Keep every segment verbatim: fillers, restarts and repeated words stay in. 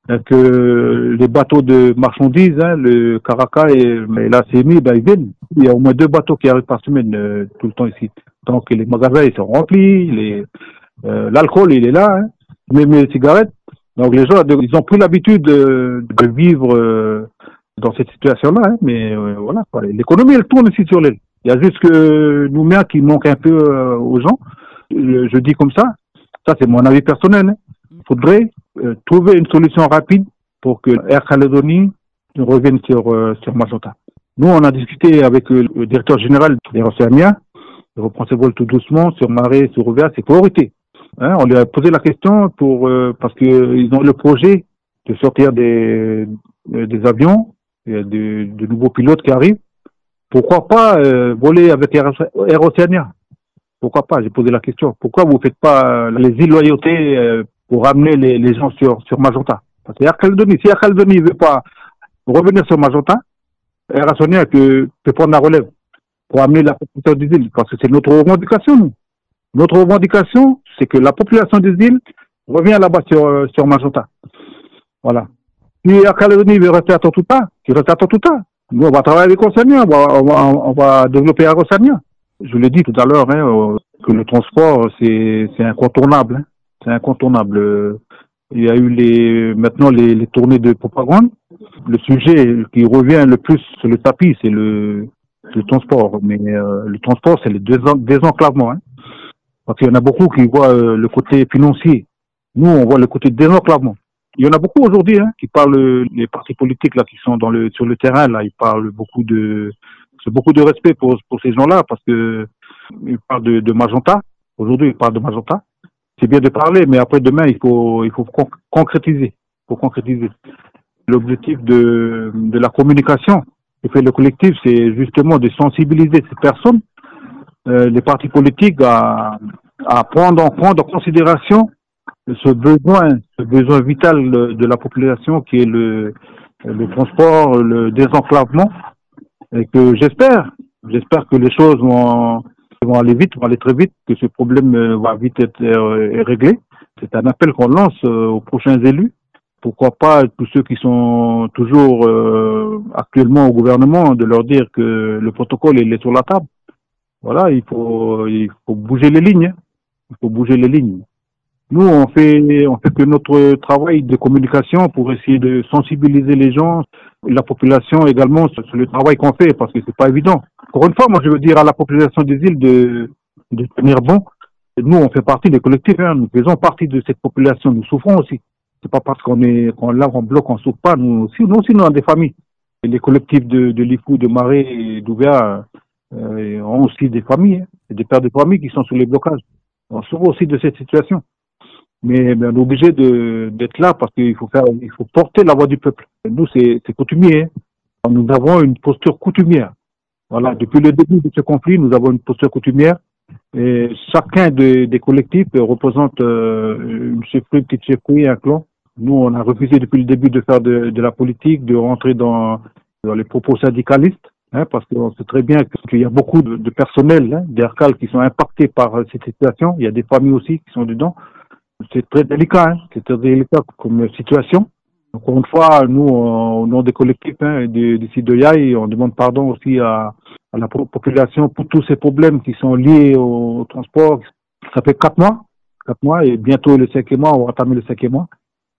euh, que les bateaux de marchandises, hein, le Caraca et, et la C M I, ben, ils viennent. Il y a au moins deux bateaux qui arrivent par semaine euh, tout le temps ici. Donc les magasins ils sont remplis, les, euh, l'alcool il est là, hein, même les cigarettes. Donc les gens ils ont pris l'habitude de, de vivre euh, dans cette situation-là, hein, mais euh, voilà. Quoi. L'économie elle tourne ici sur l'île. Il y a juste que Nouméa qui manque un peu euh, aux gens. Je, je dis comme ça. Ça c'est mon avis personnel. Hein. Il faudrait euh, trouver une solution rapide pour que Air Calédonie revienne sur euh, sur Magenta. Nous on a discuté avec euh, le directeur général d'Air Océania. Il reprend ses vols tout doucement sur Marais, sur Rovia, c'est priorité. Hein, on lui a posé la question pour euh, parce que ils ont le projet de sortir des euh, des avions, il y a de, de nouveaux pilotes qui arrivent. Pourquoi pas euh, voler avec Air, Air Oceania? Pourquoi pas? J'ai posé la question. Pourquoi vous faites pas euh, les illoyautés euh, pour ramener les, les gens sur sur Magenta? Parce que Air Calédonie, si Air Calédonie veut pas revenir sur Magenta, Air Oceania peut, peut prendre la relève pour amener la population des îles, parce que c'est notre revendication, nous. Notre revendication, c'est que la population des îles revient là-bas sur, sur Magenta. Voilà. Si Air Calédonie veut rester à Tortuga, qu'il reste à Tortuga. Nous, on va travailler avec Océania, on va, on va, on va développer Air Océania. Je l'ai dit tout à l'heure, hein, que le transport, c'est, c'est incontournable. Hein. C'est incontournable. Il y a eu les, maintenant les, les tournées de propagande. Le sujet qui revient le plus sur le tapis, c'est le, le transport. Mais euh, le transport, c'est le désenclavement. Hein. Parce qu'il y en a beaucoup qui voient euh, le côté financier. Nous, on voit le côté désenclavement. Il y en a beaucoup aujourd'hui hein, qui parlent, les partis politiques là qui sont dans le sur le terrain là, ils parlent beaucoup de, c'est beaucoup de respect pour pour ces gens-là parce que ils parlent de, de Magenta. Aujourd'hui, ils parlent de Magenta. C'est bien de parler, mais après demain, il faut il faut con- concrétiser. Il faut concrétiser. L'objectif de de la communication que fait le collectif, c'est justement de sensibiliser ces personnes, euh, les partis politiques, à à prendre en prendre en considération ce besoin, ce besoin vital de, de la population qui est le, le transport, le désenclavement, et que j'espère, j'espère que les choses vont, vont aller vite, vont aller très vite, que ce problème va vite être euh, réglé. C'est un appel qu'on lance euh, aux prochains élus. Pourquoi pas tous ceux qui sont toujours euh, actuellement au gouvernement, de leur dire que le protocole il est sur la table. Voilà, il faut, il faut bouger les lignes. Hein. Il faut bouger les lignes. Nous, on fait, on fait que notre travail de communication pour essayer de sensibiliser les gens, la population également sur, sur le travail qu'on fait, parce que c'est pas évident. Encore une fois, moi, je veux dire à la population des îles de, de tenir bon. Nous, on fait partie des collectifs, hein, nous faisons partie de cette population, nous souffrons aussi. C'est pas parce qu'on est, qu'on là, en bloc, on souffre pas. Nous aussi, nous aussi, nous avons des familles. Et les collectifs de, de l'Ifou, de Marais et d'Ouvea euh, ont aussi des familles, hein, et des pères de famille qui sont sous les blocages. On souffre aussi de cette situation. Mais, mais on est obligé de, d'être là parce qu'il faut faire, il faut porter la voix du peuple. Nous, c'est, c'est coutumier. Hein. Nous avons une posture coutumière. Voilà. Depuis le début de ce conflit, nous avons une posture coutumière. Et chacun de, des collectifs représente euh, une chefferie, une petite chefferie, un clan. Nous, on a refusé depuis le début de faire de, de la politique, de rentrer dans, dans les propos syndicalistes. Hein, parce qu'on sait très bien qu'il y a beaucoup de, de personnel, hein, d'Aircal qui sont impactés par cette situation. Il y a des familles aussi qui sont dedans. C'est très délicat, hein. C'est très délicat comme situation. Encore une fois, nous, au nom des collectifs hein, d'ici de Yaï, on demande pardon aussi à, à la population pour tous ces problèmes qui sont liés au, au transport. Ça fait quatre mois, quatre mois, et bientôt le cinquième mois, on va entamer le cinquième mois.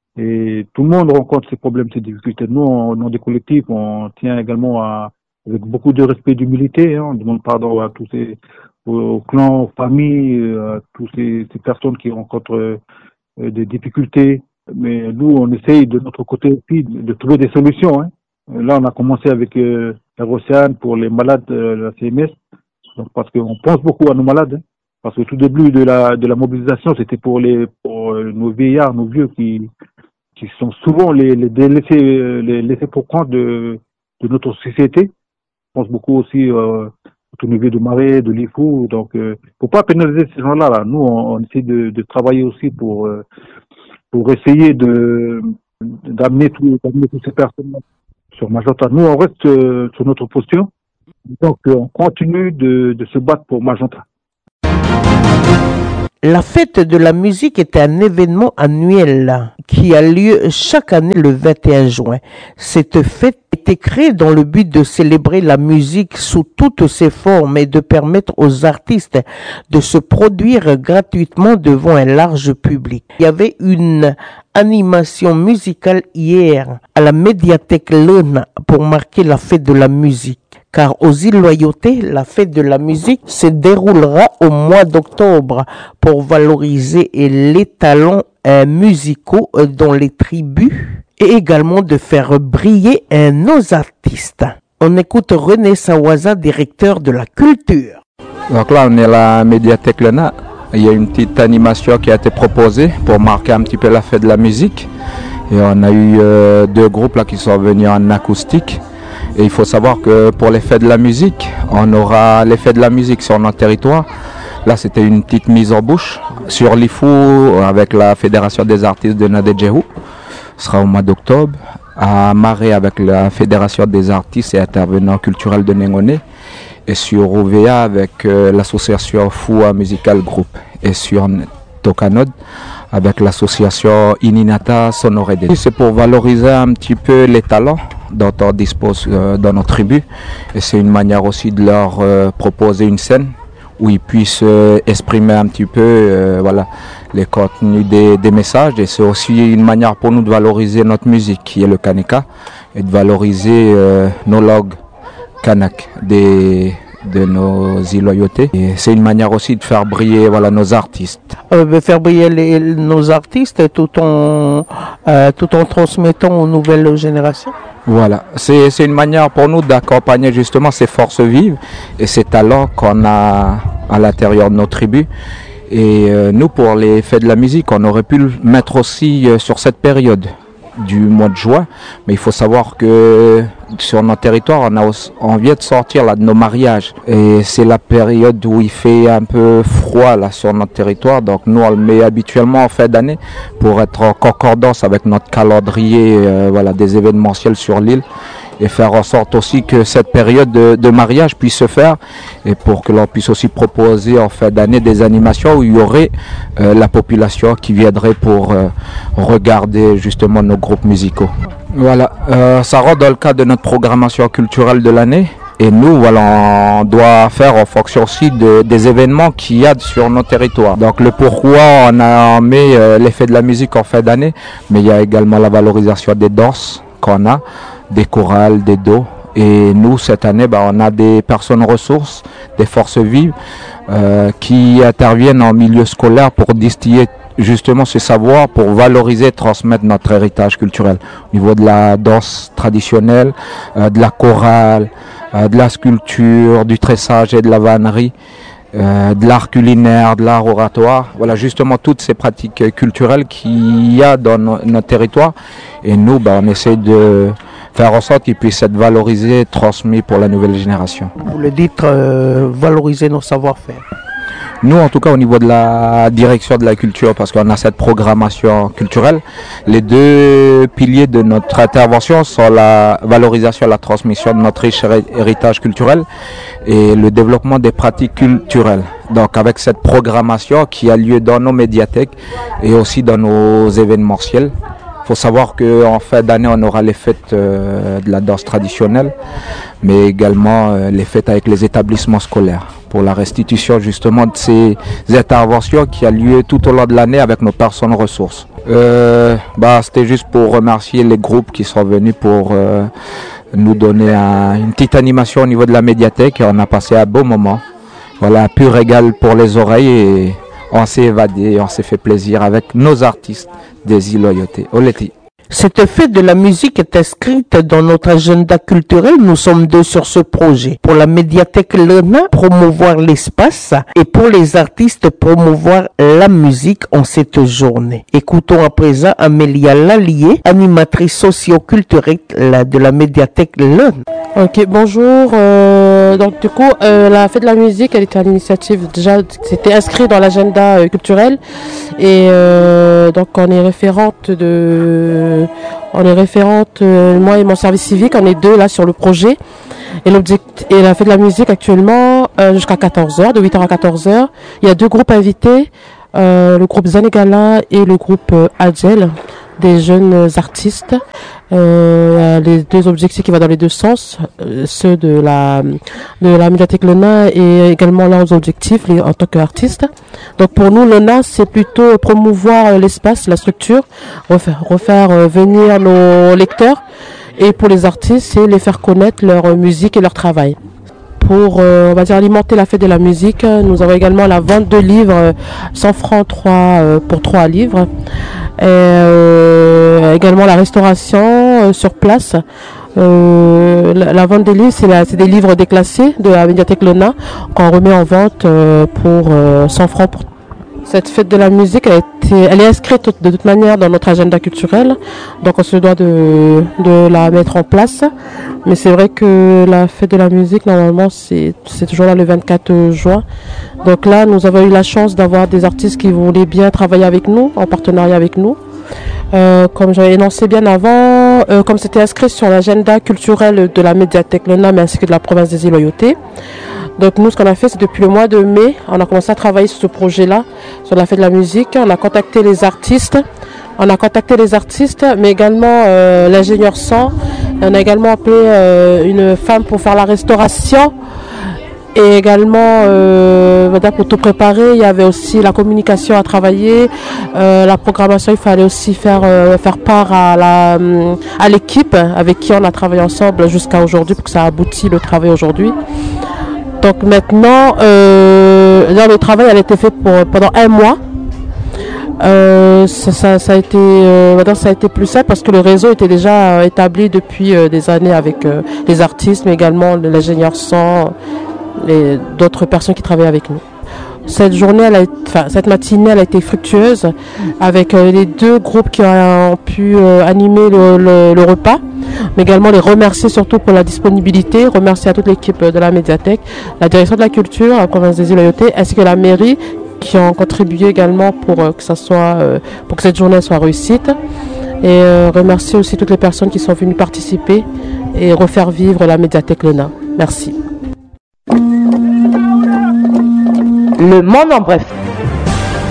Et tout le monde rencontre ces problèmes, ces difficultés. Nous, au nom des collectifs, on tient également à, avec beaucoup de respect et d'humilité, hein, on demande pardon à tous ces aux clans, aux familles, à toutes ces, ces personnes qui rencontrent euh, des difficultés. Mais nous, on essaye de notre côté aussi de, de trouver des solutions. Hein. Là, on a commencé avec euh, Air Océane pour les malades de euh, la C M S, donc parce qu'on pense beaucoup à nos malades. Hein. Parce que tout début de la de la mobilisation, c'était pour les pour euh, nos vieillards, nos vieux qui qui sont souvent les les délaissés, les laissés pour compte de de notre société. On pense beaucoup aussi euh, au niveau de Marais, de l'Ifou. Donc, euh, faut pas pénaliser ces gens-là. Là. Nous, on, on essaie de, de travailler aussi pour euh, pour essayer de d'amener tout, d'amener toutes ces personnes sur Magenta. Nous, on reste euh, sur notre posture. Donc, euh, on continue de, de se battre pour Magenta. La fête de la musique est un événement annuel qui a lieu chaque année le vingt et un juin. Cette fête a été créée dans le but de célébrer la musique sous toutes ses formes et de permettre aux artistes de se produire gratuitement devant un large public. Il y avait une animation musicale hier à la médiathèque Lena pour marquer la fête de la musique. Car aux îles Loyauté, la fête de la musique se déroulera au mois d'octobre pour valoriser les talents euh, musicaux dans les tribus et également de faire briller euh, nos artistes. On écoute René Sawaza, directeur de la culture. Donc là, on est à la médiathèque Lena. Il y a une petite animation qui a été proposée pour marquer un petit peu la fête de la musique. Et on a eu euh, deux groupes là qui sont venus en acoustique. Et il faut savoir que pour les fêtes de la musique, on aura les fêtes de la musique sur notre territoire. Là, c'était une petite mise en bouche sur l'I F O avec la Fédération des artistes de Nadejehou. Ce sera au mois d'octobre. À Maré avec la Fédération des artistes et intervenants culturels de Nengone. Et sur O V A avec euh, l'association Foua Musical Group. Et sur Tokanod avec l'association Ininata Sonorédé. C'est pour valoriser un petit peu les talents dont on dispose euh, dans nos tribus. Et c'est une manière aussi de leur euh, proposer une scène où ils puissent euh, exprimer un petit peu euh, voilà, les contenus des, des messages. Et c'est aussi une manière pour nous de valoriser notre musique qui est le Kaneka et de valoriser euh, nos langues kanak des de nos îles Loyauté. Et c'est une manière aussi de faire briller voilà, nos artistes. Euh, faire briller les, nos artistes tout en, euh, tout en transmettant aux nouvelles générations. Voilà, c'est, c'est une manière pour nous d'accompagner justement ces forces vives et ces talents qu'on a à l'intérieur de nos tribus. Et euh, nous, pour les fêtes de la musique, on aurait pu le mettre aussi euh, sur cette période du mois de juin, mais il faut savoir que sur notre territoire on, a, on vient de sortir là, de nos mariages et c'est la période où il fait un peu froid là sur notre territoire, donc nous on le met habituellement en fin d'année pour être en concordance avec notre calendrier euh, voilà, des événementiels sur l'île et faire en sorte aussi que cette période de, de mariage puisse se faire et pour que l'on puisse aussi proposer en fin d'année des animations où il y aurait euh, la population qui viendrait pour euh, regarder justement nos groupes musicaux. Voilà, euh, ça rentre dans le cadre de notre programmation culturelle de l'année et nous voilà, on doit faire en fonction aussi de, des événements qu'il y a sur nos territoires. Donc le pourquoi on a mis euh, l'effet de la musique en fin d'année, mais il y a également la valorisation des danses qu'on a, des chorales, des dos. Et nous, cette année, bah, on a des personnes ressources, des forces vives euh, qui interviennent en milieu scolaire pour distiller justement ce savoir, pour valoriser et transmettre notre héritage culturel. Au niveau de la danse traditionnelle, euh, de la chorale, euh, de la sculpture, du tressage et de la vannerie. Euh, de l'art culinaire, de l'art oratoire, voilà justement toutes ces pratiques culturelles qu'il y a dans no- notre territoire et nous bah, on essaie de faire en sorte qu'ils puissent être valorisés et transmis pour la nouvelle génération. Vous le dites, euh, valoriser nos savoir-faire. Nous, en tout cas, au niveau de la direction de la culture, parce qu'on a cette programmation culturelle, les deux piliers de notre intervention sont la valorisation et la transmission de notre riche héritage culturel et le développement des pratiques culturelles. Donc, avec cette programmation qui a lieu dans nos médiathèques et aussi dans nos événementiels. Il faut savoir qu'en fin d'année, on aura les fêtes euh, de la danse traditionnelle, mais également euh, les fêtes avec les établissements scolaires pour la restitution justement de ces interventions qui a lieu tout au long de l'année avec nos personnes ressources. Euh, bah, c'était juste pour remercier les groupes qui sont venus pour euh, nous donner un, une petite animation au niveau de la médiathèque et on a passé un beau moment. Voilà, un pur régal pour les oreilles et on s'est évadé, on s'est fait plaisir avec nos artistes des îles Loyauté. Oleti. Cette fête de la musique est inscrite dans notre agenda culturel. Nous sommes deux sur ce projet. Pour la médiathèque Lena, promouvoir l'espace et pour les artistes, promouvoir la musique en cette journée. Écoutons à présent Amélia Lallier, animatrice socio-culturelle de la médiathèque Lena. Ok, bonjour. Euh, donc du coup, euh, la fête de la musique, elle était à l'initiative déjà, c'était inscrit dans l'agenda euh, culturel et euh, donc on est référente de On est référente, euh, moi et mon service civique, on est deux là sur le projet. Et l'objectif, et la fête de la musique actuellement euh, jusqu'à quatorze heures, de huit heures à quatorze heures. Il y a deux groupes invités. euh, le groupe Zanegala et le groupe euh, Adjel, des jeunes artistes. Euh, les deux objectifs qui vont dans les deux sens, euh, ceux de la de la médiathèque Lona et également leurs objectifs les, en tant qu'artistes. Donc pour nous, Lona, c'est plutôt promouvoir euh, l'espace, la structure, refaire, refaire euh, venir nos lecteurs, et pour les artistes, c'est les faire connaître leur euh, musique et leur travail. Pour euh, on va dire alimenter la fête de la musique, nous avons également la vente de livres, euh, cent francs trois euh, pour trois livres. Et, euh, également la restauration euh, sur place. Euh, la, la vente des livres, c'est, la, c'est des livres déclassés de la médiathèque Lona qu'on remet en vente euh, pour euh, cent francs pour. Cette fête de la musique, elle, a été, elle est inscrite de toute manière dans notre agenda culturel, donc on se doit de, de la mettre en place. Mais c'est vrai que la fête de la musique, normalement, c'est, c'est toujours là le vingt-quatre juin. Donc là, nous avons eu la chance d'avoir des artistes qui voulaient bien travailler avec nous, en partenariat avec nous. Euh, comme j'avais énoncé bien avant, euh, comme c'était inscrit sur l'agenda culturel de la médiathèque Lona, mais ainsi que de la province des Îles-Loyauté. Donc nous, ce qu'on a fait, c'est depuis le mois de mai, on a commencé à travailler sur ce projet-là, sur la fête de la musique. On a contacté les artistes, on a contacté les artistes, mais également euh, l'ingénieur son. On a également appelé euh, une femme pour faire la restauration. Et également, euh, pour tout préparer, il y avait aussi la communication à travailler, euh, la programmation, il fallait aussi faire euh, faire part à la à l'équipe avec qui on a travaillé ensemble jusqu'à aujourd'hui pour que ça aboutit le travail aujourd'hui. Donc maintenant, euh, là, le travail a été fait pour, pendant un mois. Euh, ça, ça, ça a été, euh, maintenant, ça a été plus simple parce que le réseau était déjà euh, établi depuis euh, des années avec euh, les artistes, mais également l'ingénieur son, et d'autres personnes qui travaillent avec nous. Cette journée, elle a été, enfin, cette matinée, elle a été fructueuse avec euh, les deux groupes qui ont pu euh, animer le, le, le repas, mais également les remercier surtout pour la disponibilité, remercier à toute l'équipe de la médiathèque, la direction de la culture, la province des Îles-Loyauté, ainsi que la mairie qui ont contribué également pour euh, que ça soit, euh, pour que cette journée soit réussite. Et euh, remercier aussi toutes les personnes qui sont venues participer et refaire vivre la médiathèque Lona. Merci. Le monde en bref.